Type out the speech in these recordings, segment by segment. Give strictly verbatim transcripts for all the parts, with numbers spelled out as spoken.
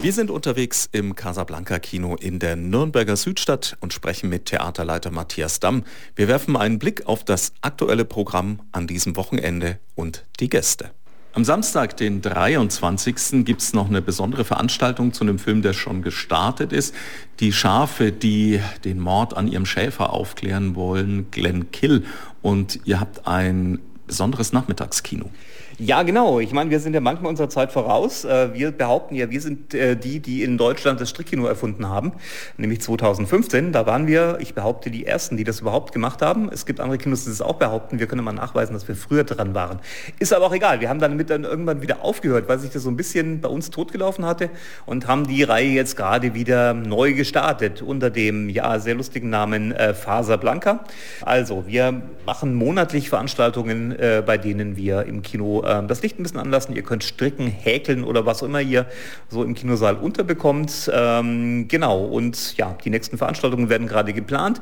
Wir sind unterwegs im Casablanca-Kino in der Nürnberger Südstadt und sprechen mit Theaterleiter Matthias Damm. Wir werfen einen Blick auf das aktuelle Programm an diesem Wochenende und die Gäste. Am Samstag, den dreiundzwanzigsten gibt es noch eine besondere Veranstaltung zu einem Film, der schon gestartet ist. Die Schafe, die den Mord an ihrem Schäfer aufklären wollen, Glenn Kill. Und ihr habt ein besonderes Nachmittagskino. Ja, genau. Ich meine, wir sind ja manchmal unserer Zeit voraus. Wir behaupten ja, wir sind die, die in Deutschland das Strickkino erfunden haben, nämlich zweitausendfünfzehn. Da waren wir, ich behaupte, die Ersten, die das überhaupt gemacht haben. Es gibt andere Kinos, die das auch behaupten. Wir können mal nachweisen, dass wir früher dran waren. Ist aber auch egal. Wir haben damit dann irgendwann wieder aufgehört, weil sich das so ein bisschen bei uns totgelaufen hatte und haben die Reihe jetzt gerade wieder neu gestartet unter dem, ja, sehr lustigen Namen äh, Casablanca. Also, wir machen monatlich Veranstaltungen, äh, bei denen wir im Kino das Licht ein bisschen anlassen. Ihr könnt stricken, häkeln oder was auch immer ihr so im Kinosaal unterbekommt. Ähm, genau, und ja, die nächsten Veranstaltungen werden gerade geplant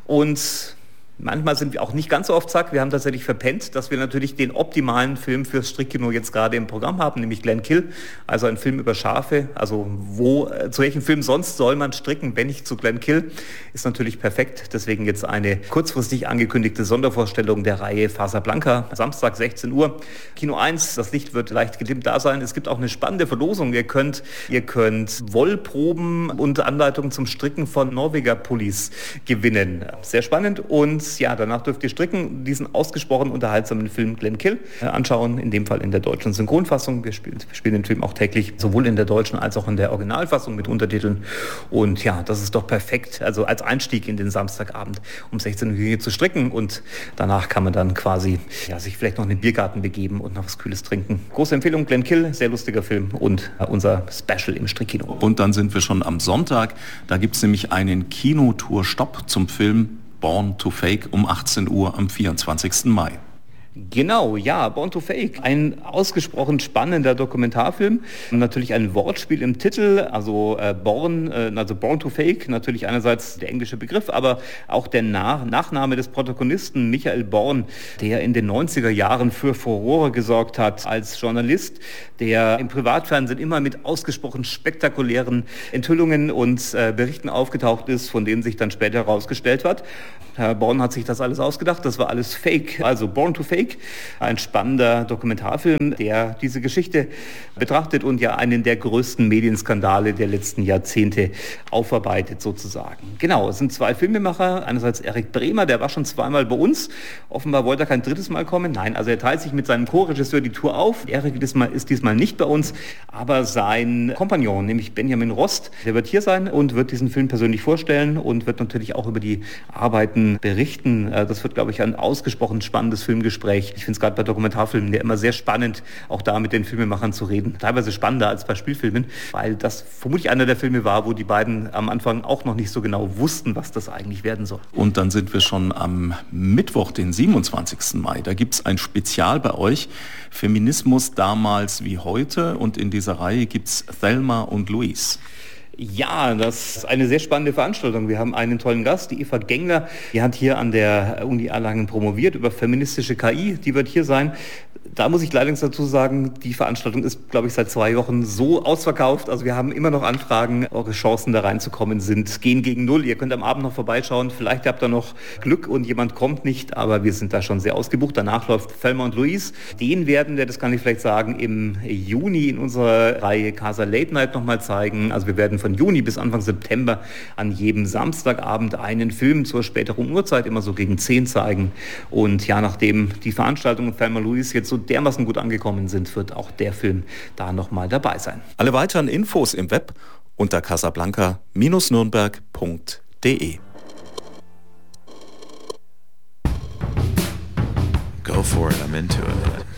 und manchmal sind wir auch nicht ganz so auf Zack. Wir haben tatsächlich verpennt, dass wir natürlich den optimalen Film fürs Strickkino jetzt gerade im Programm haben, nämlich Glenn Kill, also ein Film über Schafe. Also wo, zu welchem Film sonst soll man stricken, wenn nicht zu Glenn Kill? Ist natürlich perfekt. Deswegen jetzt eine kurzfristig angekündigte Sondervorstellung der Reihe Casablanca, Samstag sechzehn Uhr. Kino eins, das Licht wird leicht gedimmt da sein. Es gibt auch eine spannende Verlosung. Ihr könnt, ihr könnt Wollproben und Anleitungen zum Stricken von Norweger Pullis gewinnen. Sehr spannend und ja, danach dürft ihr stricken, diesen ausgesprochen unterhaltsamen Film Glenn Kill äh, anschauen, in dem Fall in der deutschen Synchronfassung. Wir spielen, wir spielen den Film auch täglich, sowohl in der deutschen als auch in der Originalfassung mit Untertiteln. Und ja, das ist doch perfekt, also als Einstieg in den Samstagabend um sechzehn Uhr hier zu stricken und danach kann man dann quasi ja, sich vielleicht noch in den Biergarten begeben und noch was Kühles trinken. Große Empfehlung, Glenn Kill, sehr lustiger Film und äh, unser Special im Strickkino. Und dann sind wir schon am Sonntag, da gibt es nämlich einen Kinotour-Stopp zum Film Born to Fake um achtzehn Uhr am vierundzwanzigsten Mai. Genau, ja, Born to Fake, ein ausgesprochen spannender Dokumentarfilm. Natürlich ein Wortspiel im Titel, also äh, Born, äh, also Born to Fake, natürlich einerseits der englische Begriff, aber auch der Na- Nachname des Protagonisten Michael Born, der in den neunziger Jahren für Furore gesorgt hat als Journalist, der im Privatfernsehen immer mit ausgesprochen spektakulären Enthüllungen und äh, Berichten aufgetaucht ist, von denen sich dann später herausgestellt hat. Herr Born hat sich das alles ausgedacht, das war alles Fake, also Born to Fake, ein spannender Dokumentarfilm, der diese Geschichte betrachtet und ja einen der größten Medienskandale der letzten Jahrzehnte aufarbeitet sozusagen. Genau, es sind zwei Filmemacher, einerseits Erik Bremer, der war schon zweimal bei uns, offenbar wollte er kein drittes Mal kommen, nein, also er teilt sich mit seinem Co-Regisseur die Tour auf, Erik ist diesmal nicht bei uns, aber sein Kompagnon, nämlich Benjamin Rost, der wird hier sein und wird diesen Film persönlich vorstellen und wird natürlich auch über die Arbeiten berichten. Das wird, glaube ich, ein ausgesprochen spannendes Filmgespräch. Ich finde es gerade bei Dokumentarfilmen ja immer sehr spannend, auch da mit den Filmemachern zu reden. Teilweise spannender als bei Spielfilmen, weil das vermutlich einer der Filme war, wo die beiden am Anfang auch noch nicht so genau wussten, was das eigentlich werden soll. Und dann sind wir schon am Mittwoch, den siebenundzwanzigsten Mai. Da gibt es ein Spezial bei euch. Feminismus damals wie heute. Und in dieser Reihe gibt es Thelma und Louise. Ja, das ist eine sehr spannende Veranstaltung. Wir haben einen tollen Gast, die Eva Gengler. Die hat hier an der Uni Erlangen promoviert über feministische K I. Die wird hier sein. Da muss ich leider dazu sagen, die Veranstaltung ist, glaube ich, seit zwei Wochen so ausverkauft. Also wir haben immer noch Anfragen. Eure Chancen, da reinzukommen, sind gehen gegen null. Ihr könnt am Abend noch vorbeischauen. Vielleicht habt ihr noch Glück und jemand kommt nicht. Aber wir sind da schon sehr ausgebucht. Danach läuft Thelma und Louise. Den werden wir, das kann ich vielleicht sagen, im Juni in unserer Reihe Casa Late Night nochmal zeigen. Also wir werden von Juni bis Anfang September an jedem Samstagabend einen Film zur späteren Uhrzeit, immer so gegen zehn zeigen. Und ja, nachdem die Veranstaltungen von Thelma und Louise jetzt so dermaßen gut angekommen sind, wird auch der Film da nochmal dabei sein. Alle weiteren Infos im Web unter casablanca Bindestrich nürnberg Punkt de. Go for it, I'm into it.